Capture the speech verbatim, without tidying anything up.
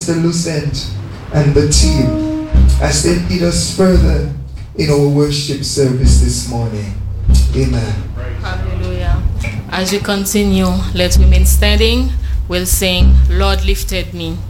Pastor Lucent and the team as they lead us further in our worship service this morning. Amen. Hallelujah. As we continue, let's remain standing. We'll sing, Lord lifted me.